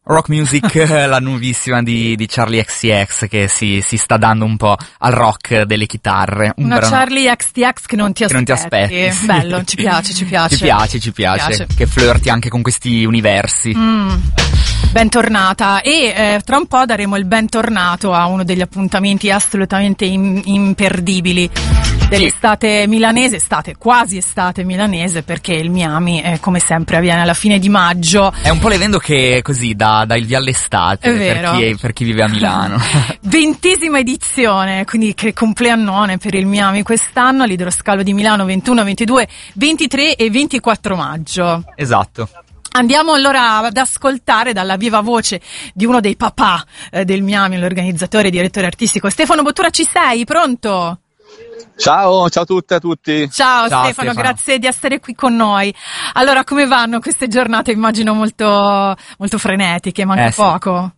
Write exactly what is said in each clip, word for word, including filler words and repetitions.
Rock Music, la nuovissima di, di Charli X T X che si, si sta dando un po' al rock delle chitarre. Un Una brano... Charli X T X che non ti aspetti. Che non ti aspetti. Sì. Bello, ci piace, ci piace. Ci piace, ci piace. piace. Che flirti anche con questi universi. Mm. Bentornata. E eh, tra un po' daremo il bentornato a uno degli appuntamenti assolutamente in, imperdibili dell'estate milanese, estate, quasi estate milanese, perché il Miami, eh, come sempre, avviene alla fine di maggio. È un po' l'evento che così dà, dà il via all'estate per chi, per chi vive a Milano. Ventesima edizione, quindi che compleannone per il Miami quest'anno, all'Idroscalo di Milano ventuno, ventidue, ventitré e ventiquattro maggio. Esatto. Andiamo allora ad ascoltare dalla viva voce di uno dei papà eh, del Miami, l'organizzatore e direttore artistico Stefano Bottura. Ci sei? Pronto? Ciao, ciao a tutte e a tutti. Ciao, ciao Stefano, Stefano, grazie di essere qui con noi. Allora, come vanno queste giornate? Immagino molto, molto frenetiche, manca eh, sì. poco.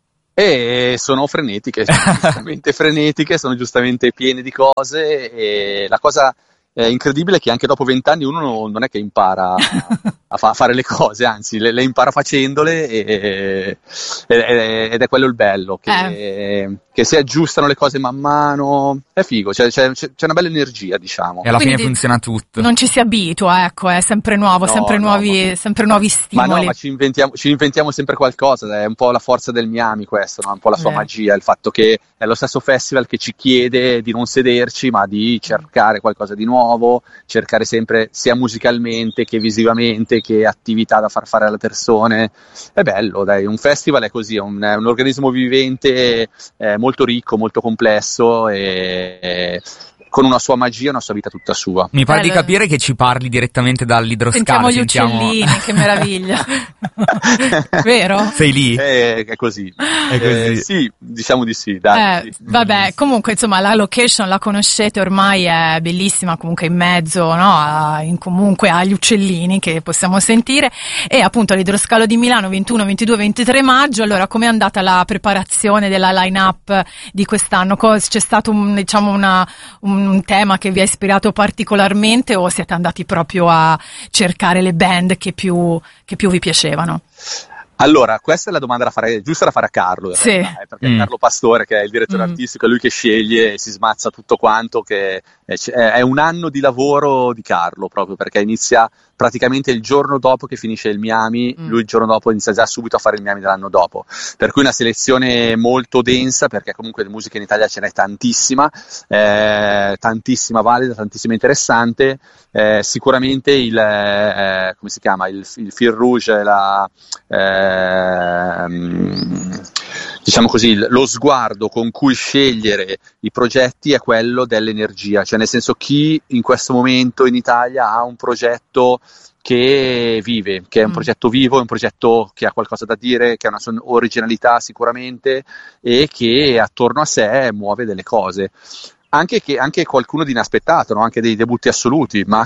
E sono frenetiche, sono giustamente frenetiche, sono giustamente piene di cose e la cosa è incredibile è che anche dopo vent'anni uno non è che impara a, fa- a fare le cose, anzi le, le impara facendole e, e, ed è quello il bello, che, Eh. che si aggiustano le cose man mano, è figo, c'è, c'è, c'è una bella energia, diciamo. E alla Quindi fine funziona tutto. Non ci si abitua, ecco, è sempre nuovo, No, sempre, no, nuovi, ma... sempre nuovi stimoli. Ma no, ma ci inventiamo, ci inventiamo sempre qualcosa, è un po' la forza del Miami questo, no? Un po' la sua Eh. magia, il fatto che è lo stesso festival che ci chiede di non sederci, ma di cercare qualcosa di nuovo, cercare sempre sia musicalmente che visivamente che attività da far fare alle persone. È bello, dai, un festival è così, è un, è un organismo vivente, è molto ricco, molto complesso e con una sua magia, una sua vita tutta sua. Mi pare Bello. di capire che ci parli direttamente dall'idroscalo. Sentiamo gli uccellini, che meraviglia. Vero? Sei lì? È, è così. È così. Eh, sì, diciamo di sì, dai. Eh, sì. vabbè, comunque insomma la location la conoscete ormai, è bellissima, comunque in mezzo, no, a, in, comunque agli uccellini che possiamo sentire, e appunto all'Idroscalo di Milano ventuno, ventidue, ventitré maggio. Allora, com'è andata la preparazione della line-up di quest'anno? Cos- c'è stato un, diciamo una, un un tema che vi ha ispirato particolarmente o siete andati proprio a cercare le band che più, che più vi piacevano? Allora, questa è la domanda da fare, giusta da fare a Carlo, sì. realtà, eh, perché Mm. Carlo Pastore, che è il direttore Mm. artistico, è lui che sceglie e si smazza tutto quanto, che è, è un anno di lavoro di Carlo, proprio perché inizia praticamente il giorno dopo che finisce il Miami, Mm. lui il giorno dopo inizia già subito a fare il Miami dell'anno dopo, per cui una selezione molto densa, perché comunque di musica in Italia ce n'è tantissima, eh, tantissima valida, tantissima interessante, eh, sicuramente il, eh, come si chiama, il, il fil rouge, la... Ehm, diciamo così, lo sguardo con cui scegliere i progetti è quello dell'energia, cioè nel senso chi in questo momento in Italia ha un progetto che vive, che è un Mm. progetto vivo, è un progetto che ha qualcosa da dire, che ha una sua originalità sicuramente e che attorno a sé muove delle cose. Anche, che, anche qualcuno di inaspettato, no? Anche dei debutti assoluti, ma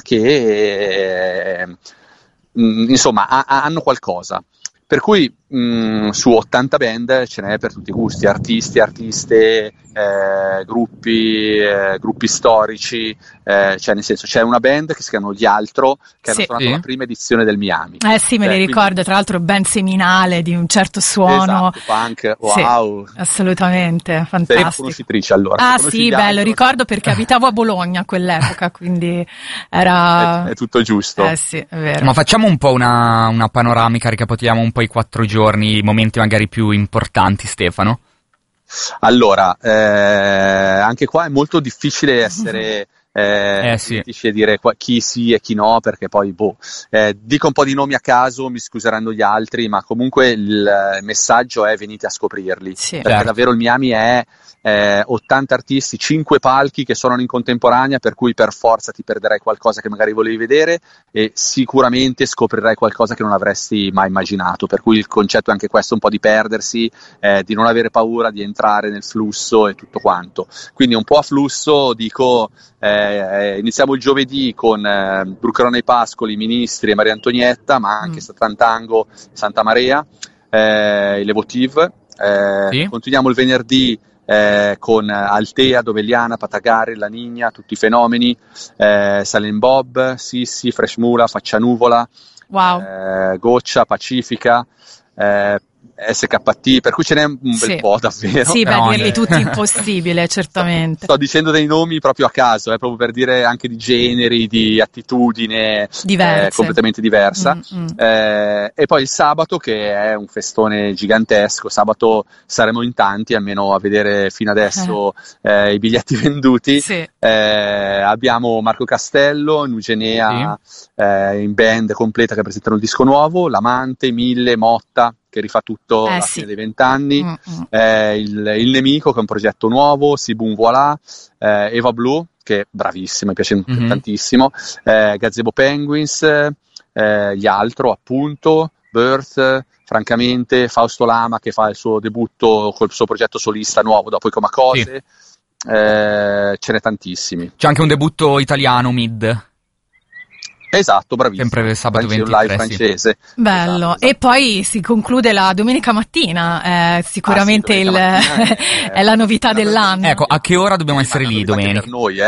che eh, mh, insomma ha, hanno qualcosa. Per cui mh, su ottanta band ce n'è per tutti i gusti, artisti, artiste, eh, gruppi, eh, gruppi storici, eh, cioè nel senso c'è una band che si chiamano Gli Altro, che Sì. hanno suonato Sì. la prima edizione del Miami. Eh sì, me Cioè, li quindi- ricordo, tra l'altro ben seminale, di un certo suono. Esatto, punk, Sì, wow. assolutamente, Sei una fantastico. conoscitrice allora. Ah Conosci sì, Gli bello, Altro? ricordo perché abitavo a Bologna a quell'epoca, quindi era... È, è tutto giusto. Eh sì, è vero. Ma facciamo un po' una, una panoramica, ricapitoliamo un po' i quattro giorni, i momenti magari più importanti, Stefano. Allora, eh, anche qua è molto difficile essere eh, Eh, sì. critici e dire qua- chi sì e chi no, perché poi boh, eh, dico un po' di nomi a caso, mi scuseranno gli altri, ma comunque il messaggio è venite a scoprirli, Sì. perché Certo. davvero il Miami è eh, ottanta artisti, cinque palchi che suonano in contemporanea, per cui per forza ti perderai qualcosa che magari volevi vedere e sicuramente scoprirai qualcosa che non avresti mai immaginato, per cui il concetto è anche questo, un po' di perdersi, eh, di non avere paura, di entrare nel flusso e tutto quanto. Quindi un po' a flusso dico, eh, iniziamo il giovedì con eh, Brucherone ai Pascoli, Ministri e Maria Antonietta, ma anche Mm. Sant'Antango, Santa Maria, eh, il Levotiv. Eh, Sì. Continuiamo il venerdì eh, con Altea, Dovegliana, Patagari, La Nigna, tutti i fenomeni, eh, Silent Bob, Sissi, Fresh Mula, Faccia Nuvola, Wow. eh, Goccia, Pacifica, eh, S K T, per cui ce n'è un bel sì. po' davvero. Sì, Però beh, dirli eh. tutti impossibile, certamente. Sto, sto dicendo dei nomi proprio a caso, eh, proprio per dire anche di generi, di attitudine eh, completamente diversa. Mm-hmm. Eh, e poi il sabato, che è un festone gigantesco, sabato saremo in tanti, almeno a vedere fino adesso eh, i biglietti venduti. Sì. Eh, abbiamo Marco Castello, Nugenea Sì. eh, in band completa che presentano il disco nuovo, L'Amante, Mille, Motta, che rifà tutto Eh, alla sì. fine dei vent'anni, Mm-hmm. eh, il, il Nemico, che è un progetto nuovo, Sibun Voilà, eh, Eva Blue, che è bravissima, mi piace Mm-hmm. tantissimo, eh, Gazebo Penguins, eh, gli Altro, appunto, Birth, francamente, Fausto Lama, che fa il suo debutto col suo progetto solista nuovo dopo i Comacose, sì. eh, ce n'è tantissimi. C'è anche un debutto italiano, Mid. Esatto, bravissimo. Sempre sabato Franci- ventitré, live francese. Bello. Esatto, esatto. E poi si conclude la domenica mattina, eh, sicuramente Ah, sì, il, domenica mattina è, è la novità è dell'anno. Ecco, a che ora dobbiamo Sì, essere ma lì la novità domenica? anche per noi,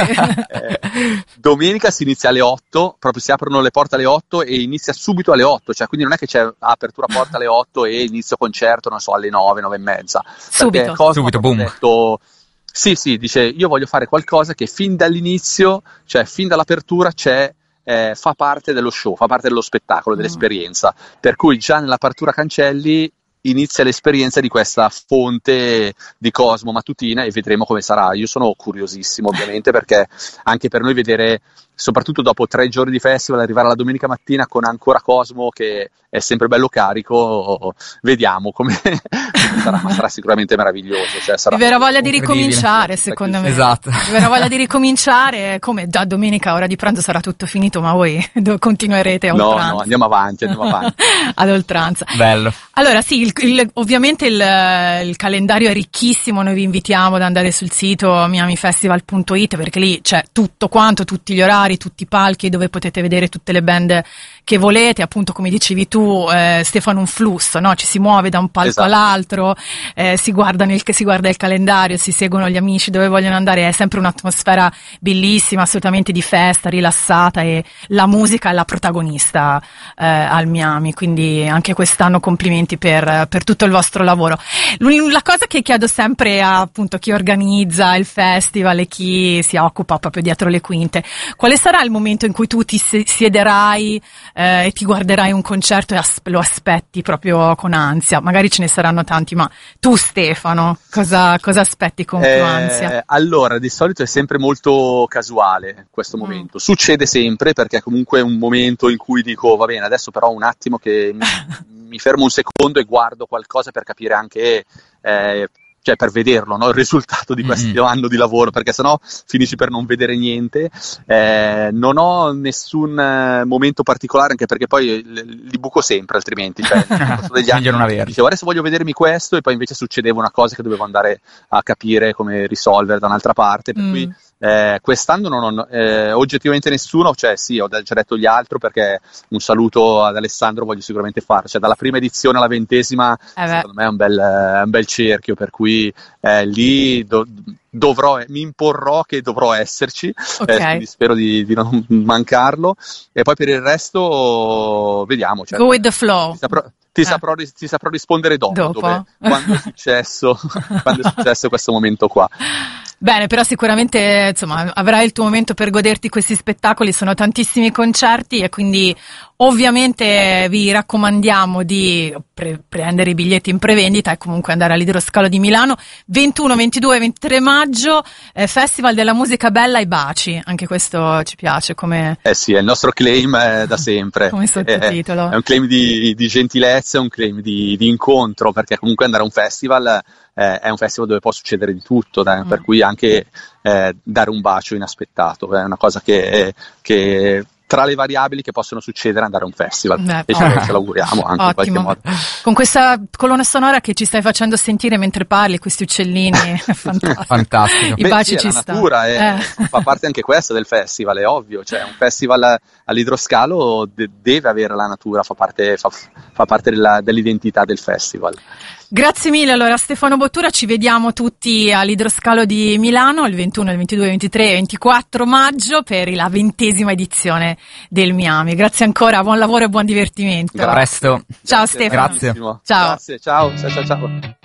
eh. eh, domenica si inizia alle otto, proprio si aprono le porte alle otto e inizia subito alle otto, cioè quindi non è che c'è apertura porta alle otto e inizio concerto, non so, alle nove, nove e mezza. Subito. Cosmo Subito, ha boom. detto, sì, sì, dice, io voglio fare qualcosa che fin dall'inizio, cioè fin dall'apertura c'è Eh, fa parte dello show, fa parte dello spettacolo, dell'esperienza, per cui già nell'apertura cancelli inizia l'esperienza di questa fonte di Cosmo mattutina e vedremo come sarà. Io sono curiosissimo ovviamente, perché anche per noi vedere, soprattutto dopo tre giorni di festival, arrivare la domenica mattina con ancora Cosmo che è sempre bello carico, vediamo come, come sarà, ma sarà sicuramente meraviglioso. Cioè, sarà Mi verrà voglia di incredibile. ricominciare, secondo me. Esatto. Mi verrà voglia di ricominciare, come già domenica ora di pranzo sarà tutto finito, ma voi continuerete a No, oltranza. no, andiamo avanti, andiamo avanti. Ad oltranza. Bello. Allora sì, il, il, ovviamente il, il calendario è ricchissimo, noi vi invitiamo ad andare sul sito miami festival punto it perché lì c'è tutto quanto, tutti gli orari, tutti i palchi dove potete vedere tutte le band che volete, appunto come dicevi tu, eh, Stefano, un flusso, no? Ci si muove da un palco Esatto. all'altro, eh, si guarda nel, si guarda il calendario, si seguono gli amici dove vogliono andare, è sempre un'atmosfera bellissima, assolutamente di festa, rilassata, e la musica è la protagonista eh, al Miami, quindi anche quest'anno complimenti per, per tutto il vostro lavoro. La cosa che chiedo sempre a appunto chi organizza il festival e chi si occupa proprio dietro le quinte, quale sarà il momento in cui tu ti siederai eh, e ti guarderai un concerto e as- lo aspetti proprio con ansia? Magari ce ne saranno tanti, ma tu Stefano, cosa, cosa aspetti con più Eh, ansia? allora, di solito è sempre molto casuale questo Mm. momento. Succede sempre, perché comunque è un momento in cui dico, va bene, adesso però un attimo che mi, mi fermo un secondo e guardo qualcosa per capire anche, eh, cioè per vederlo, no? Il risultato di questo Mm-hmm. anno di lavoro, perché sennò finisci per non vedere niente. Eh, non ho nessun eh, momento particolare, anche perché poi li, li buco sempre, altrimenti. Cioè, nel corso degli Meglio non anni averli. dicevo, adesso voglio vedermi questo, e poi invece succedeva una cosa che dovevo andare a capire come risolvere da un'altra parte, per Mm. cui eh, quest'anno non ho eh, oggettivamente nessuno, cioè sì, ho già detto gli altri, perché un saluto ad Alessandro voglio sicuramente fare, cioè dalla prima edizione alla ventesima Eh beh. secondo me è un bel, è un bel cerchio, per cui eh, lì do, dovrò, mi imporrò che dovrò esserci, Ok. eh, quindi spero di, di non mancarlo, e poi per il resto vediamo, cioè, Go with the flow. ti saprò, ti Eh. saprò, ris- ti saprò rispondere dopo, Dopo? dove- quando è successo quando è successo questo momento qua. Bene, però sicuramente insomma avrai il tuo momento per goderti questi spettacoli, sono tantissimi concerti e quindi ovviamente vi raccomandiamo di pre- prendere i biglietti in prevendita e comunque andare all'Idroscalo di Milano ventuno, ventidue e ventitré maggio, eh, Festival della musica bella e baci, anche questo ci piace come, Eh sì, è il nostro claim eh, da sempre. come sottotitolo. È, è un claim di, di gentilezza, è un claim di, di incontro, perché comunque andare a un festival eh, è un festival dove può succedere di tutto, dai, Mm. per cui anche eh, dare un bacio inaspettato è una cosa che, che tra le variabili che possono succedere andare a un festival, Beh, e ce, ottimo. ce l'auguriamo anche in qualche Ottimo. modo. Con questa colonna sonora che ci stai facendo sentire mentre parli, questi uccellini, è fantastico. Fantastico. I Beh, baci sì, ci è la stanno. natura, è- Eh. fa parte anche questo del festival, è ovvio, cioè un festival all'idroscalo de- deve avere la natura, fa parte, fa, fa parte della- dell'identità del festival. Grazie mille allora Stefano Bottura, ci vediamo tutti all'Idroscalo di Milano il ventuno, il ventidue, il ventitré e il ventiquattro maggio per la ventesima edizione del Miami. Grazie ancora, buon lavoro e buon divertimento. A presto. Ciao Grazie, Stefano. Grazie. Ciao. Grazie, ciao, ciao, ciao, ciao.